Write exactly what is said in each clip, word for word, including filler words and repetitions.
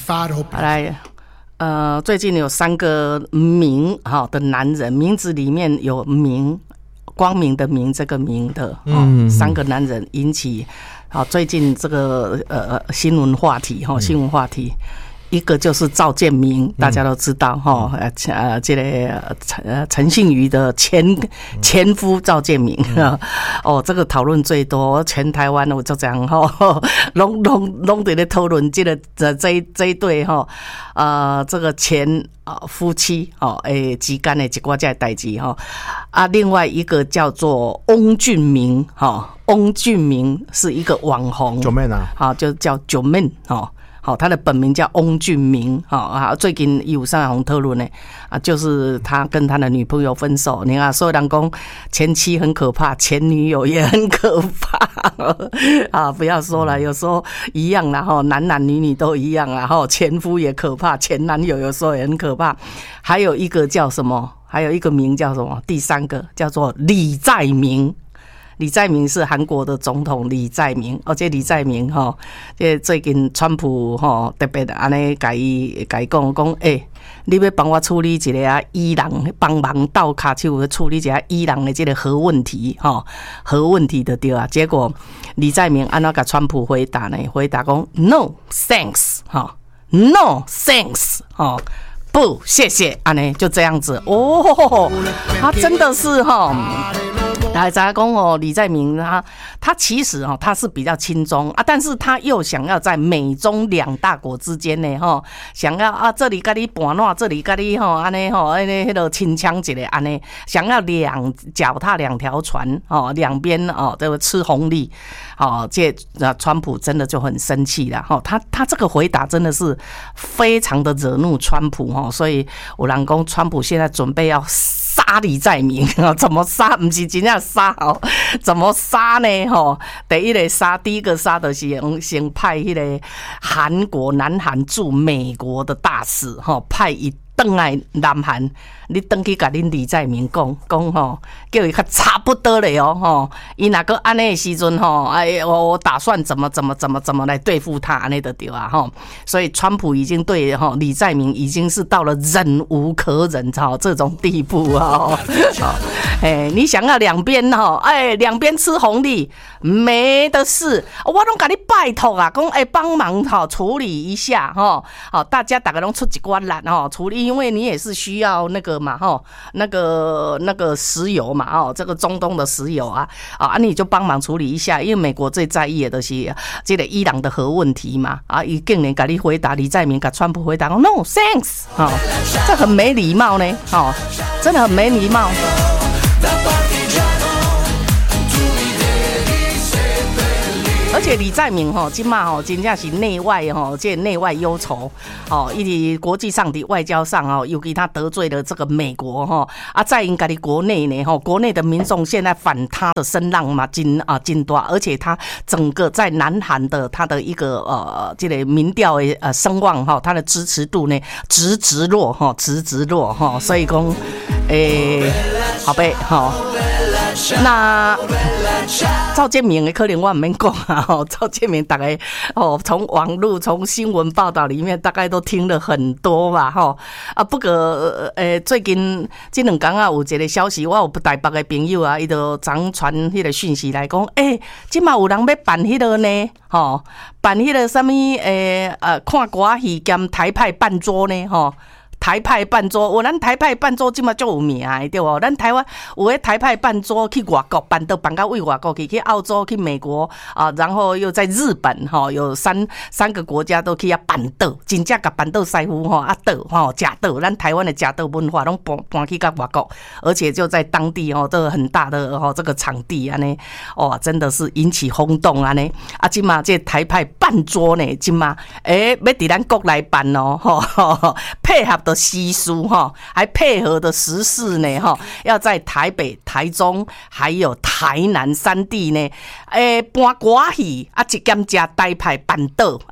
发了。 来，呃，最近有三个明哈的男人，名字里面有明，光明的明这个明的哦，嗯、三个男人引起啊最近这个呃新闻话题哈、哦，新闻话题。一个就是赵建明，大家都知道哈，呃、嗯，呃，这个呃陈信妤的前前夫赵建明，嗯、哦，这个讨论最多，全台湾我就这样哈，拢拢拢在咧讨论这个这这这一对哈，呃，这个前啊夫妻哦，诶之间的一挂这代志哈，啊，另外一个叫做翁俊明哈，翁俊明是一个网红， 九妹啊， 好，就叫九妹哈。好，他的本名叫翁俊明，好啊，最近有上红讨论呢，啊，就是他跟他的女朋友分手。你看，所有人讲前妻很可怕，前女友也很可怕啊，不要说了，有时候一样啦，哈，男男女女都一样啦，哈，前夫也可怕，前男友有时候也很可怕。还有一个叫什么？还有一个名叫什么？第三个叫做李在明。李在明是韩国的总统李在明，而且李在明哈，这最近川普哈特别的安尼甲伊甲伊讲讲，诶、欸，你要帮我处理一个啊伊朗，帮忙倒卡手处理一下伊朗的这个核问题哈，核问题的对啊。结果李在明安怎甲川普回答呢？回答讲 No thanks 哈 ，No thanks 哈。不，谢谢，安尼就这样子哦，他真的是哈。来，咱讲哦，李在明他他其实哦，他是比较亲中啊，但是他又想要在美中两大国之间呢，哈，想要啊这里跟你搬烂，这里跟你吼安尼吼，安尼迄个清腔一个安尼，想要两脚踏两条船哦，两边哦都吃红利，哦，这啊川普真的就很生气了哈，他他这个回答真的是非常的惹怒川普哈，所以有人讲川普现在准备要杀李在明啊，怎么杀？不是真正杀哦，怎么杀呢？吼，第一个杀，第一个杀的是先派迄个韩国南韩驻美国的大使，吼，派一回来南韩，你回去甲恁李在明讲讲吼，叫伊较差不多了哦吼，伊若个安尼的时阵吼，哎，我我打算怎么怎么怎么怎么来对付他安尼就对啊吼，所以川普已经对吼李在明已经是到了忍无可忍哈这种地步啊，哎，你想要两边吼，哎，两边吃红利没的事，我拢甲你拜托啊，讲哎帮忙哈处理一下哈，好，大家大家拢出一寡力哈处理。因为你也是需要那个嘛，哈，那个那个石油嘛，哦，这个中东的石油啊，啊，你就帮忙处理一下，因为美国最在意的就是这个伊朗的核问题嘛，啊，伊竟然给你回答，李在明给川普回答 ，No thanks， 哦，这很没礼貌呢，哦，真的很没礼貌。而且李在明吼，今嘛吼，真正是内外吼，这内外忧愁哦，以及国际上的外交上哦，尤其他得罪了这个美国哈啊，在应该的国内呢哈，国内的民众现在反他的声浪嘛，真啊真大，而且他整个在南韩的他的一个呃这个民调的呃声望哈，他的支持度呢直直落哈，直直落哈，所以讲诶，好呗哈。那赵建明的可能我唔免讲啊，赵建明大概哦，从网络、从新闻报道里面大概都听了很多吧，哈啊，不过呃，最近这两天啊有一个消息，我有台北的朋友啊，伊就常传迄个讯息来讲，诶、欸，今嘛有人要办迄个呢，吼，办迄个什么诶呃看歌戏兼台派办桌呢，吼。台派办桌，我咱台派办桌即嘛足有名的对无？咱台湾有诶台派办桌去外国办到办到为外国去，去澳洲、去美国啊，然后又在日本哈，有三三个国家都去啊办桌，真正甲办桌师傅吼啊桌吼食桌，咱台湾的食桌文化拢搬搬去到外国，而且就在当地吼，都很大的吼这个场地安尼，哦，真的是引起轰动安尼。啊，今嘛这台派办桌呢，今嘛诶要伫咱国内办哦，吼配合的习俗哈，还配合的时事呢哈，要在台北、台中还有台南三地呢，诶，搬歌戏啊，一兼加台派办桌安尼。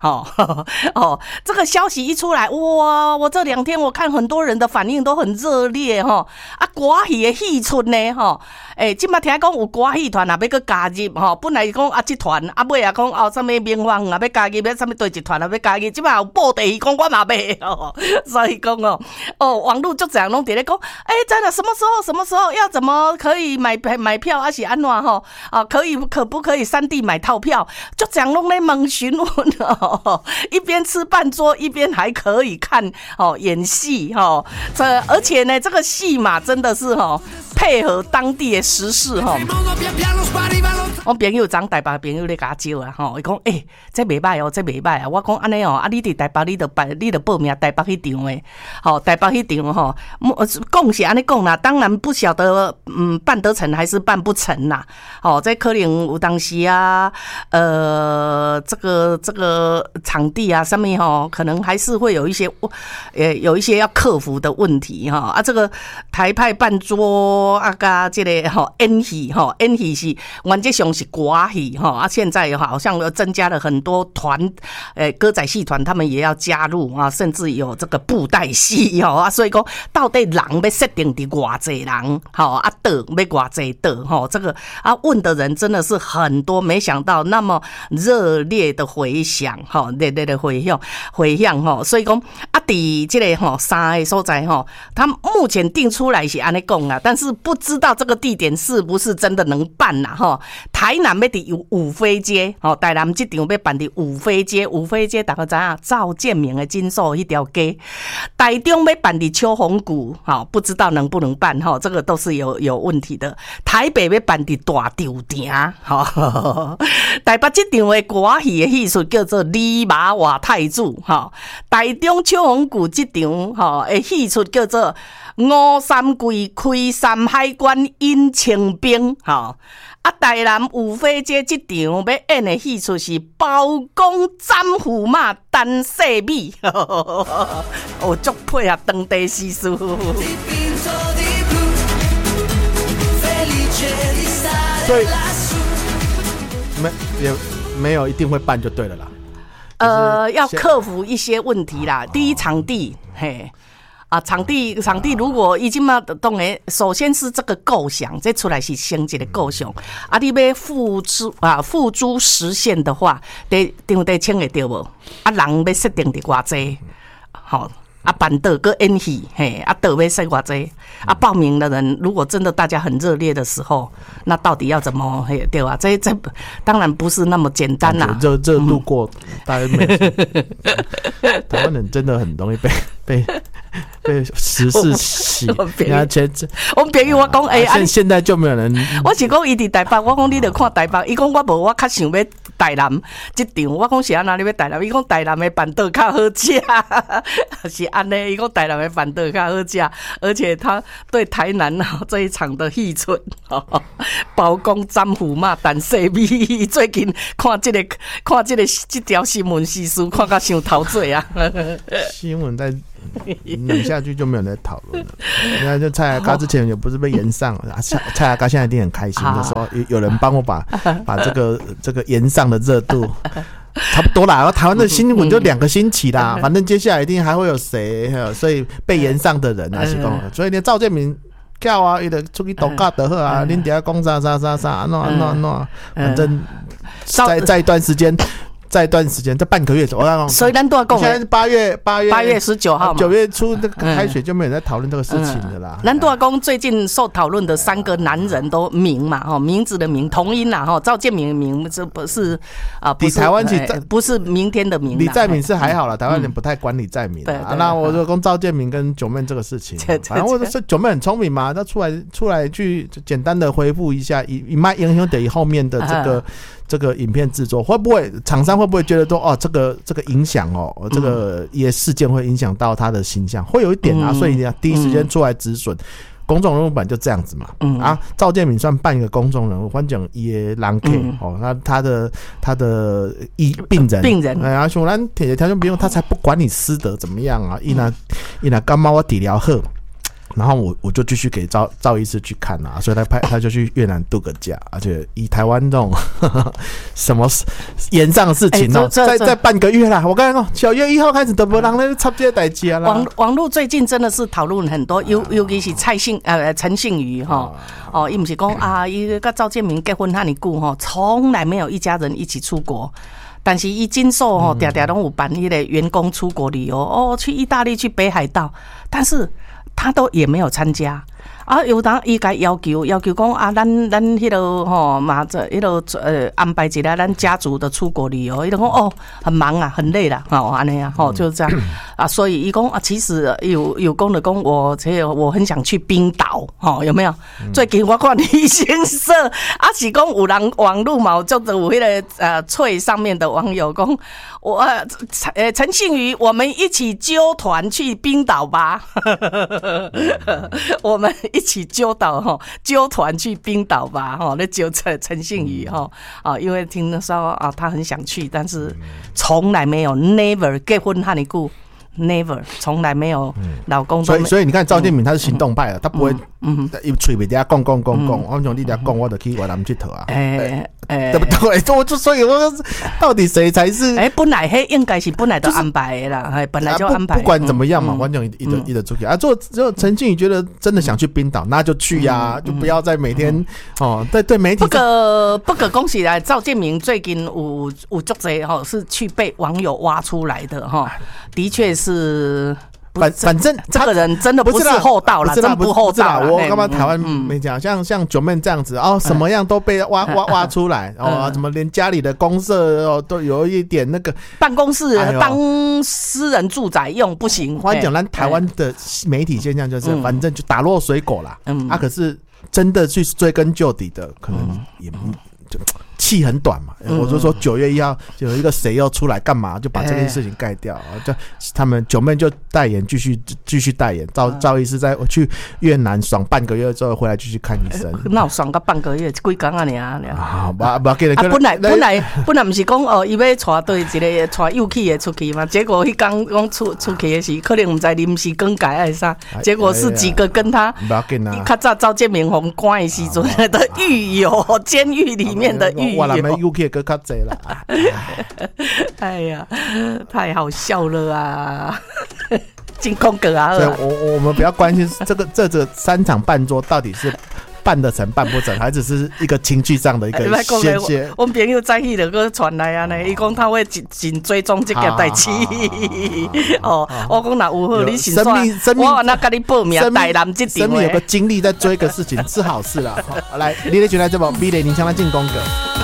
哦哦，这个消息一出来，哇！我这两天我看很多人的反应都很热烈哈、哦。啊，歌戏的戏出呢哈，诶、欸，即马听讲有歌戏团也要搁加入哈、哦。本来讲啊，这团啊尾啊讲哦，什么明芳啊要加入，要什么对一团啊要加入，即马有报地讲我嘛要哦。所以讲哦，哦，网络就这样拢伫咧讲，哎、欸，真的什么时候什么时候要怎么可以买买票，还是安怎吼？啊，可以可不可以三地买套票？就这样拢咧问询问哦，一边吃半桌，一边还可以看哦演戏哦。这而且呢，这个戏嘛，真的是哦配合当地的时事哈。我朋友长台北朋友咧甲我招啊，吼，伊讲诶，这袂歹哦，这袂歹啊。我讲安尼哦，啊，你伫台北，你著办，你著报名台北迄场诶，吼，台北迄场吼，讲是安尼讲啦，当然不晓得，嗯，办得成还是办不成啦。哦，这可能有当时啊，呃，这个这个场地啊，上面吼，可能还是会有一些，呃，有一些要克服的问题哈。啊，这个台派办桌啊，甲这个吼演戏吼，演戏是原则上是歌戏哈，啊，现在好像又增加了很多团，诶，歌仔戏团他们也要加入啊，甚至有这个布袋戏吼啊，所以讲到底人要设定伫偌济人，吼啊，倒要偌济倒吼，这个啊问的人真的是很多，没想到那么热烈的回响，吼，热烈的回响回响吼，所以讲啊，伫这个吼三个所在吼，他目前定出来是安尼讲啦，但是不知道这个地点是不是真的能办啦吼。台南要伫五妃街，吼，台南这场要办伫五妃街，五妃街大家知影赵建明的金寿迄条街，台中要办伫秋红谷，吼，不知道能不能办吼，这个都是有有问题的。台北要办伫大稻埕，吼，台北这场的歌戏的戏术叫做李马瓦太子，吼，台中秋红谷这场吼的戏术叫做五三桂开山海关引清兵，吼。啊，台南五妃街这场要演的戏出是包公斩驸马单细米，哦，足配合当地习俗。 所以没也没有一定会办就对了啦。 呃，要克服一些问题啦。第一，场地，嘿。啊，场地场地如果已经嘛，当然首先是这个构想，这出来是先一个构想。啊，你要付诸啊付诸实现的话，得场地请会到无？啊，人要设定伫偌济，好。啊，办倒个演戏，嘿，啊，倒要设偌济，啊，报名的人如果真的大家很热烈的时候，那到底要怎么嘿对吧？这这当然不是那么简单啦。 热热度过，大家没台湾人真的很容易被被被时事洗。你看前我朋友我讲，哎、欸， 现现在就没有人。 我是讲伊伫台北，我讲你著看台北，伊讲我无，我较想要台南这场，我讲是安那你要台南，伊讲台南的饭倒较好食，是。安尼，伊讲台南的饭倒较好食，而且他对台南啊这一场的戏出，包公斩驸马单细米，最近看这个看这个这条新闻时事，看到想陶醉啊！ 新闻在冷下去就没有人在讨论了。你看，就蔡阿嘎之前也不是被延上了，蔡蔡阿嘎现在一定很开心的说，有有人帮我把把这个这个延上的热度。差不多啦，然后台湾的新闻就两个星期啦，反正接下来一定还会有谁，所以被延上的人啊是讲，所以连赵建明叫啊，伊就出去度假就好啊，恁底下讲啥啥啥啥，安怎安怎安怎，反正在在一段时间。在一段时间，这半个月，我刚刚所以咱都要讲， 现在是八月八月八月十九号嘛， 九月初这个开学就没有人在讨论这个事情的啦。 咱都要讲最近受讨论的三个男人都名嘛，哈，名字的名同音啦，哈，赵建明的名这不是啊，不是台湾其实不是明天的明， 李在明是还好啦，台湾人不太管李在明啊。那我就讲赵建明跟九妹这个事情，反正我说九妹很聪明嘛，他出来出来去简单的回复一下，以以卖影响等于后面的这个。这个影片制作会不会厂商会不会觉得说哦这个这个影响哦这个一些事件会影响到他的形象，会有一点啊，所以第一时间出来止损。公众人物本就这样子嘛，嗯啊，赵建明算半个公众人物，反正也人客哦，那他的他的医病人病人， 哎呀，像咱铁条件不用，他才不管你师德怎么样啊，伊那伊那干嘛我治疗好。 然后我我就继续给赵赵医师去看啊，所以他派他就去越南度个假，而且以台湾这种呵呵什么延上的事情哦、喔，在在半个月啦，我刚才说九月一号开始都没人来插这代志啊啦。 网网络最近真的是讨论很多，尤尤其是蔡信呃陈信瑜哈哦，伊不是讲啊，伊跟赵建明结婚那么久哈，从来没有一家人一起出国。但是伊金寿吼，常常拢有办迄个员工出国旅游哦，去意大利、去北海道，但是他都也没有参加。啊，有当伊甲要求要求讲啊，咱咱迄落吼嘛，这迄落呃安排一个咱家族的出国旅游，伊就讲哦很忙啊，很累啦，吼安尼啊，吼就是这样啊，所以伊讲啊，其实有有讲的讲我这我很想去冰岛，吼有没有？最近我看旅行社啊是讲有人网络嘛，就有迄个呃翠上面的网友讲我呃陈信瑜，我们一起揪团去冰岛吧，我们。一起揪岛哈，揪团去冰岛吧哈，那揪陈陈信瑜哈啊，因为听说啊，他很想去，但是从来没有 never 结婚和你顾 never 从来没有老公都没。 所以所以你看赵建明他是行动派的，他不会嗯，伊嘴袂底下讲讲讲讲，我讲你底下讲，我就去越南佚佗啊。哎哎，对不对？我就所以我到底谁才是？ 哎，本来嘿应该是本来都安排的啦，哎，本来就安排。 不管怎么样嘛，反正一直一直出去啊。做只有陈信宇觉得真的想去冰岛，那就去呀，就不要再每天哦。对对，媒体不可不可恭喜来，赵建明最近有有足侪哈是去被网友挖出来的哈，的确是。 反反正这个人真的不是厚道啦，真不厚道啦。 我干嘛台湾没讲，像像九妹这样子哦，什么样都被挖挖挖出来哦，怎么连家里的公社哦都有一点那个办公室当私人住宅用不行。 我讲，咱台湾的媒体现象就是，反正就打落水狗啦。嗯，啊，可是真的去追根究底的，可能也不就。气很短嘛，我就说九月一号有一个谁又出来干嘛，就把这件事情盖掉。就他们九妹就代言，继续继续代言。赵赵医师在去越南爽半个月之后回来继续看医生。 那有爽个半个月，几工啊你啊？ 啊，不不给本来本来本来不是讲哦，伊要带对一个带幼气的出去嘛，结果迄刚讲出出去的时，可能唔知临时更改还是啥，结果是几个跟他较早赵建明红关的时阵的狱友，监狱里面的狱友。 我们 U K 更较济啦！ 哎呀，太好笑了啊！进空格啊！ 所以我我们不要关心这个这个三场半桌到底是办得成办不成，还只是一个情绪上的一个宣泄。 我们朋友在迄个传来啊呢，伊讲他会紧紧追踪这个代志。哦，我讲那有好你心算，我那跟你报名台南这场。 生命有个精力在追个事情是好事啦。来，你咧就来这部美丽你向他进攻个。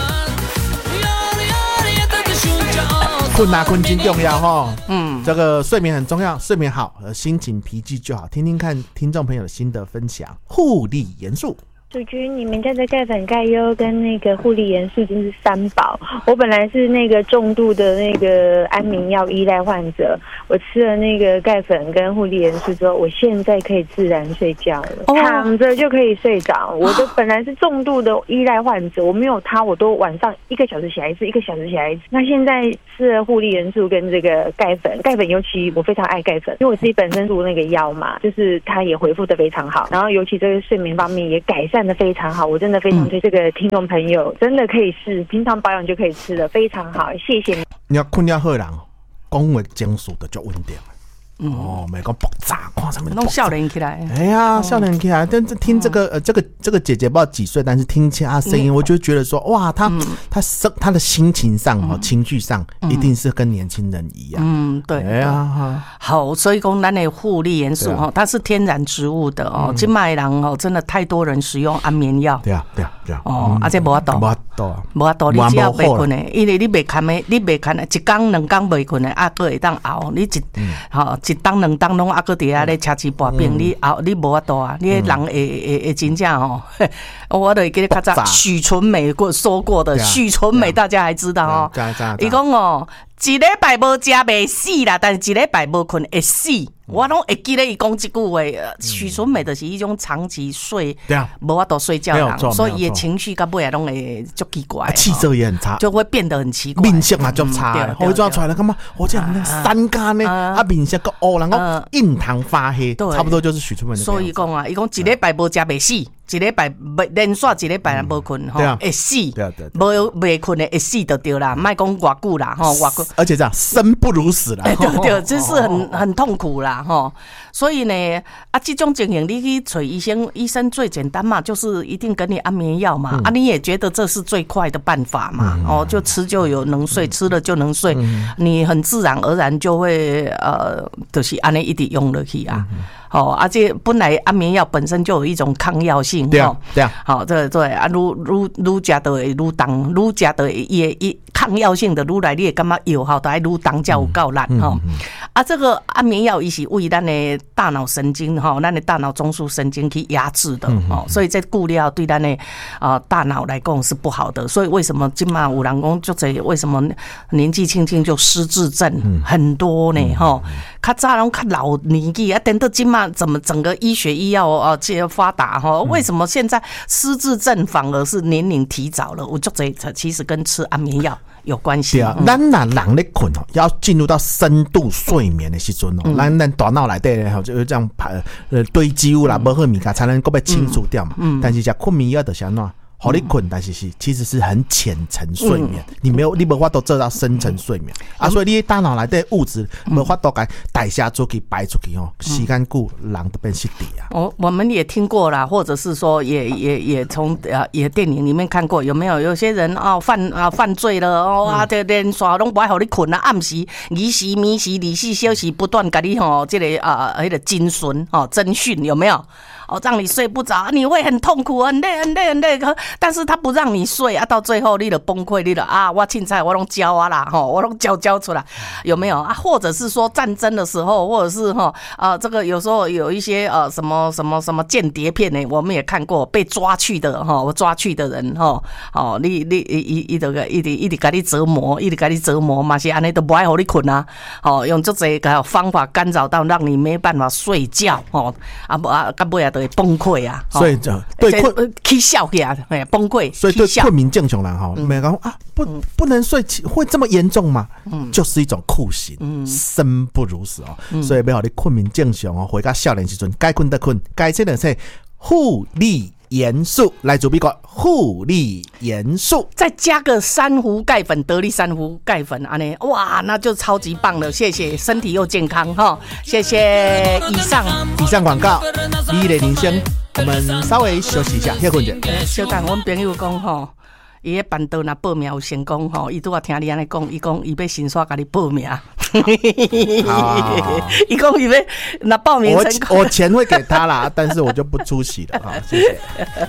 困啊困真重要哈，嗯，这个睡眠很重要，睡眠好，心情疲寂就好。听听看听众朋友的心得分享，护理严肃。 主君，你们家的钙粉、钙优跟那个护理元素真是三宝。我本来是那个重度的那个安眠药依赖患者，我吃了那个钙粉跟护理元素之后，我现在可以自然睡觉了，哦、躺着就可以睡着。我的本来是重度的依赖患者，我没有它，我都晚上一个小时起来一次，一个小时起来一次。那现在吃了护理元素跟这个钙粉，钙粉尤其我非常爱钙粉，因为我自己本身住那个药嘛，就是它也恢复的非常好，然后尤其这个睡眠方面也改善的非常好，我真的非常对这个听众朋友真的可以试，平常保养就可以吃的非常好，谢谢你。 你要困了好人，讲话讲述的就稳定。嗯、哦，每个爆炸，看上面弄笑脸起来。 哎呀，笑脸起来，但是听这个、呃，这个这个姐姐不知道几岁，但是听其他声音，嗯、我就觉得说，哇，她、嗯、她生她的心情上哦，嗯、情绪上、嗯、一定是跟年轻人一样。嗯， 对。哎呀，好，所以讲咱的护理元素哦，它是天然植物的哦。今麦人哦，真的太多人使用安眠药。 对啊，对啊，对啊。 哦，而且无法度，无法度啊， 无法度，你只要袂困的，因为你袂看的，你袂看的，一天两天袂困的，啊，佫会当熬，你一好。一当两当拢啊，搁伫遐咧车吃薄饼，你熬你无法度啊！你人会会会真正吼，我就记得较早许纯美过说过的，许纯美大家还知道哦。伊讲哦，一礼拜无食袂死啦，但是一礼拜无困会死我拢会记得伊讲这句话。许纯美的是一种长期睡， 对啊， 无法度睡觉的人，所以伊的情绪到尾拢会足奇怪， 气色也很差， 就会变得很奇怪， 面色嘛就差。我抓出来了，干嘛？我这样三干呢？啊，面色个乌，然后印堂发黑，差不多就是许纯美的。 所以讲啊，伊讲一礼拜无食袂死。一礼拜连续一礼拜无困吼，会死，无袂困的会死就对啦，莫讲偌久啦吼，偌久， 而且这样生不如死啦， 对对，这是很很痛苦啦吼。所以呢，啊，这种情形你去找医生，医生最简单嘛，就是一定给你安眠药嘛，啊，你也觉得这是最快的办法嘛，哦，就吃就有能睡，吃了就能睡，你很自然而然就会呃，就是安尼一直用落去啊。哦，而且本来安眠药本身就有一种抗药性， 对啊，对啊， 好，对对啊，愈愈愈食到会愈重，愈食到伊伊抗药性的愈来，你会感觉药效都爱愈重才有够力吼。啊，这个安眠药伊是为咱的大脑神经吼，咱的大脑中枢神经去压制的哦，所以这固料对咱的啊大脑来讲是不好的。所以为什么今嘛有人讲就这为什么年纪轻轻就失智症很多呢？吼，较早拢较老年纪啊，等到今嘛。怎么整个医学医药啊这发达哈？为什么现在失智症反而是年龄提早了？我就这其实跟吃安眠药有关系。 对啊，咱若人咧困哦，要进入到深度睡眠的时阵哦，咱咱大脑内底吼就这样排呃堆积物啦，无好物件才能够被清除掉嘛。但是食困眠药就是安怎？好，你困，但是是其实是很浅层睡眠，嗯、你没有，你没法都做到深层睡眠、嗯、啊，所以你大脑来的物质没法都该代谢出去、排出去哦，时间久，人都变失智啊。 哦，我们也听过啦，或者是说也也也从呃也电影里面看过，有没有？有些人哦犯啊犯罪了哦啊，这连续拢不爱让你困啊，暗时、二时、暝时、二十四小时不断给你吼这个啊那个精神哦侦讯有没有？哦，让你睡不着，你会很痛苦，很累，很累，很累。但是他不让你睡啊，到最后你就崩溃，你就啊，我凊彩我拢交啊啦，吼，我拢交交出来，有没有啊？或者是说战争的时候，或者是哈啊，这个有时候有一些呃什么什么什么间谍片呢，我们也看过被抓去的哈，我抓去的人哈，哦，你你一一这个一直一直给你折磨，一直给你折磨嘛，是安尼都不爱让你困啊，哦，用这些个方法干扰到让你没办法睡觉，哦，啊不啊，干不呀都。崩溃啊！ 所以就对困起笑起啊，崩溃。 所以对困眠正常人哈，没讲啊，不不能睡，会这么严重吗？嗯，就是一种酷刑，嗯，生不如死哦。嗯、所以要让你困眠正常哦，回到少年时阵，该困得困，该吃的吃，护理元素来自美国护理元素， 再加个珊瑚钙粉，得力珊瑚钙粉，安尼哇，那就超级棒了！谢谢，身体又健康哈，谢谢。以上以上广告，你的人生，我们稍微休息一下，歇困者。 小等，阮朋友讲吼。伊迄办桌若报名有成功吼，伊拄仔听你安尼讲，伊讲伊要先刷甲你报名。伊讲伊要若报名成功， 我我钱会给他啦，但是我就不出席了哈，谢谢。